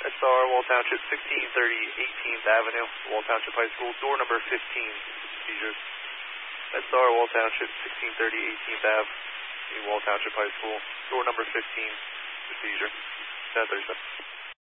SR Wall Township 1630 18th Avenue, Wall Township High School, door number 15, seizures. SR Wall Township 1630 18th Ave, Wall Township High School, door number 15, seizure. 1037.